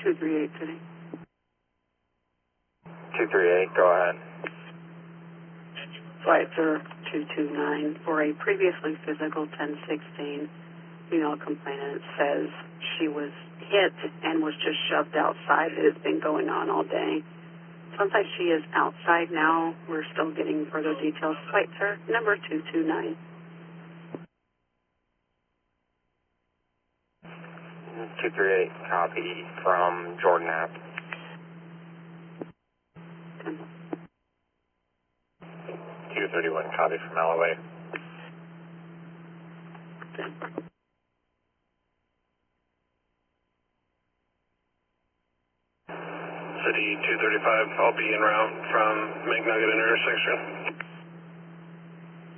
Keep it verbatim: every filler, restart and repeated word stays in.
two three eight City. two three eight, go ahead. Flight Zero two two nine for a previously physical ten sixteen female complainant says she was hit and was just shoved outside. It has been going on all day. Sounds like she is outside now. We're still getting further details. Flight Sir, number two two nine. two three eight, copy from Jordan App. two thirty-one, copy from L O A. City two thirty-five, I'll be en route from McNugget intersection.